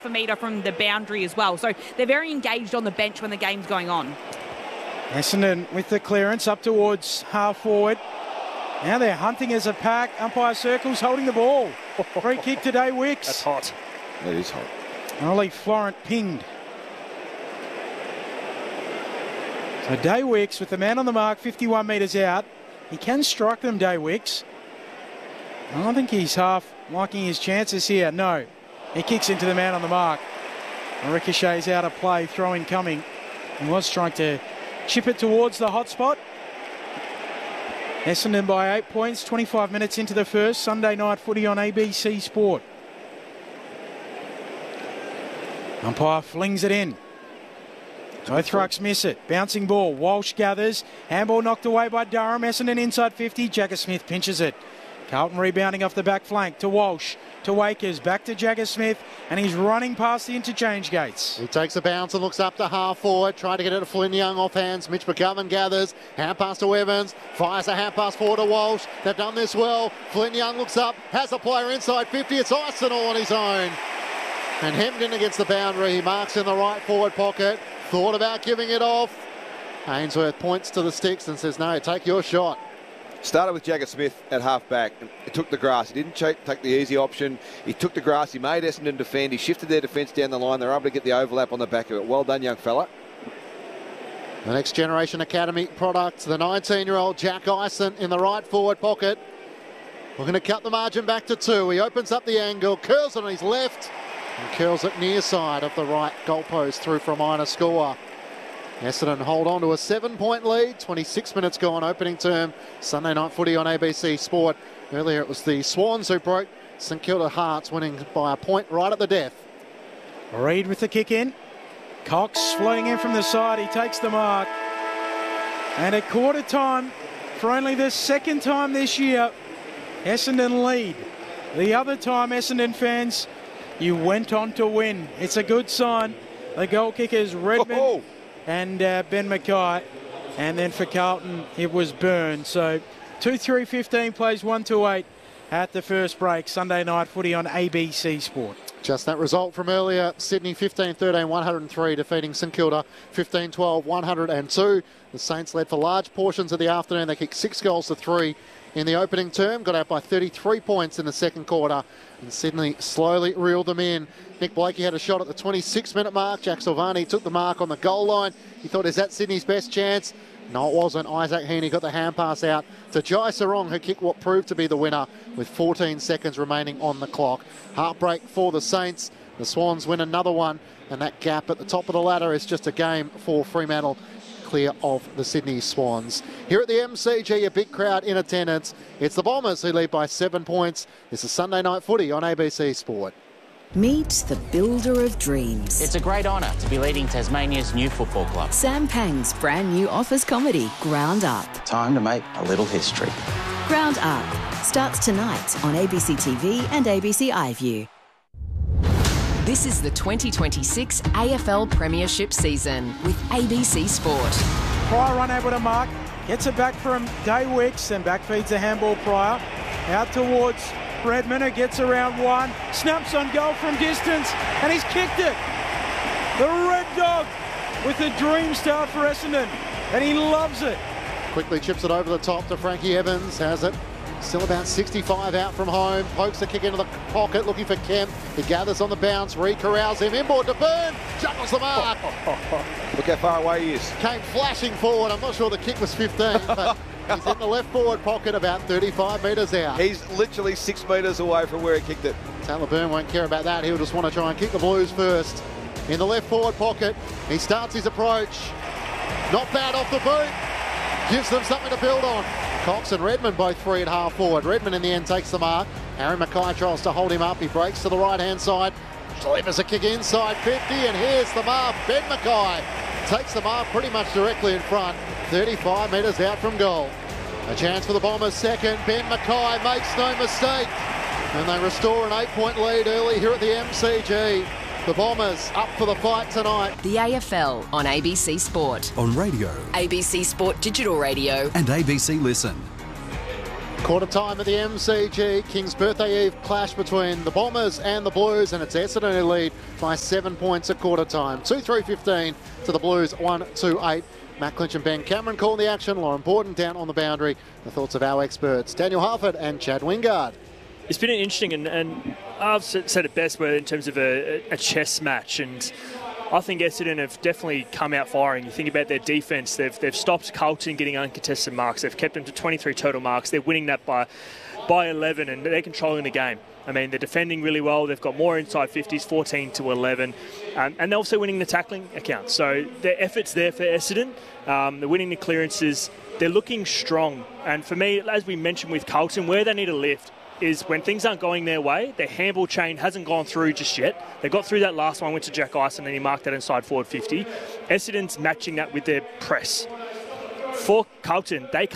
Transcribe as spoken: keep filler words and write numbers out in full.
a metre from the boundary as well. So they're very engaged on the bench when the game's going on. Essendon with the clearance up towards half forward. Now they're hunting as a pack. Umpire circles holding the ball. Free kick to Day Wicks. That's hot. That is hot. Ollie Florent pinged. So Day Wicks with the man on the mark, fifty-one metres out. He can strike them, Day Wicks. I don't think he's half liking his chances here. No. He kicks into the man on the mark. Ricochet's out of play, throwing coming. He was trying to chip it towards the hot spot. Essendon by eight points, twenty-five minutes into the first. Sunday night footy on A B C Sport. Umpire flings it in. Both rucks miss it. Bouncing ball. Walsh gathers. Handball knocked away by Durham. Essendon inside fifty. Jagger Smith pinches it. Carlton rebounding off the back flank to Walsh, to Wakers, back to Jagger Smith, and he's running past the interchange gates. He takes a bounce and looks up to half forward, trying to get it to Flynn Young off hands. Mitch McGovern gathers, hand pass to Evans, fires a hand pass forward to Walsh. They've done this well. Flynn Young looks up, has a player inside fifty. It's Arsenal on his own. And hemmed in against the boundary. He marks in the right forward pocket. Thought about giving it off. Ainsworth points to the sticks and says, no, take your shot. Started with Jagger Smith at half-back. He took the grass. He didn't take the easy option. He took the grass. He made Essendon defend. He shifted their defence down the line. They're able to get the overlap on the back of it. Well done, young fella. The Next Generation Academy product, the nineteen-year-old Jack Ison in the right forward pocket. We're going to cut the margin back to two. He opens up the angle, curls it on his left, and curls it near side of the right goalpost through for a minor score. Essendon hold on to a seven-point lead. twenty-six minutes gone, opening term. Sunday night footy on A B C Sport. Earlier it was the Swans who broke St Kilda Hearts, winning by a point right at the death. Reid with the kick in. Cox floating in from the side. He takes the mark. And at quarter time, for only the second time this year, Essendon lead. The other time, Essendon fans, you went on to win. It's a good sign. The goal kickers, Redmond oh, oh. and uh, Ben Mackay. And then for Carlton, it was Byrne. So two three fifteen plays one to eight at the first break. Sunday night footy on A B C Sport. Just that result from earlier. Sydney fifteen thirteen, one oh three, defeating St Kilda fifteen twelve, one oh two. The Saints led for large portions of the afternoon. They kicked six goals to three in the opening term. Got out by thirty-three points in the second quarter. And Sydney slowly reeled them in. Nick Blakey had a shot at the twenty-six minute mark. Jack Silvani took the mark on the goal line. He thought, is that Sydney's best chance? No, it wasn't. Isaac Heaney got the hand pass out to Jai Sarong, who kicked what proved to be the winner with fourteen seconds remaining on the clock. Heartbreak for the Saints. The Swans win another one, and that gap at the top of the ladder is just a game for Fremantle, clear of the Sydney Swans. Here at the M C G, a big crowd in attendance. It's the Bombers who lead by seven points. This is Sunday Night Footy on A B C Sport. Meet the builder of dreams. It's a great honour to be leading Tasmania's new football club. Sam Pang's brand new office comedy, Ground Up. Time to make a little history. Ground Up starts tonight on A B C T V and A B C iView. This is the twenty twenty-six A F L Premiership season with A B C Sport. Pryor run able to mark, gets it back from Day Wicks and back feeds the handball Pryor. Out towards Redmond, who gets around one, snaps on goal from distance, and he's kicked it. The Red Dog with a dream start for Essendon, and he loves it. Quickly chips it over the top to Frankie Evans, has it. Still about sixty-five out from home. Pokes the kick into the pocket, looking for Kemp. He gathers on the bounce, re-corrals him. Inboard to Byrne, juggles the mark. Look how far away he is. Came flashing forward. I'm not sure the kick was fifteen, but he's in the left forward pocket about thirty-five metres out. He's literally six metres away from where he kicked it. Taylor Byrne won't care about that. He'll just want to try and kick the Blues first. In the left forward pocket, he starts his approach. Not bad off the boot. Gives them something to build on. Cox and Redmond both free at half forward. Redmond in the end takes the mark. Aaron Mackay tries to hold him up. He breaks to the right-hand side. Delivers a kick inside fifty, and here's the mark. Ben Mackay takes the mark pretty much directly in front. thirty-five metres out from goal. A chance for the Bombers second. Ben Mackay makes no mistake. And they restore an eight-point lead early here at the M C G. The Bombers up for the fight tonight. The A F L on A B C Sport. On radio. A B C Sport Digital Radio. And A B C Listen. Quarter time at the M C G. King's Birthday Eve clash between the Bombers and the Blues, and it's Essendon who lead by seven points at quarter time. two three fifteen to the Blues, one two eight. Matt Clinch and Ben Cameron calling the action. Lauren Borton down on the boundary. The thoughts of our experts, Daniel Harford and Chad Wingard. It's been interesting, and, and I've said it best in terms of a, a chess match, and I think Essendon have definitely come out firing. You think about their defence, they've they've stopped Carlton getting uncontested marks. They've kept them to twenty-three total marks. They're winning that by by eleven, and they're controlling the game. I mean, they're defending really well. They've got more inside fifties, fourteen to eleven, um, and they're also winning the tackling account. So their effort's there for Essendon. Um, they're winning the clearances. They're looking strong. And for me, as we mentioned with Carlton, where they need a lift is when things aren't going their way. Their handball chain hasn't gone through just yet. They got through that last one, went to Jack Ison, and he marked that inside forward fifty. Essendon's matching that with their press. For Carlton, they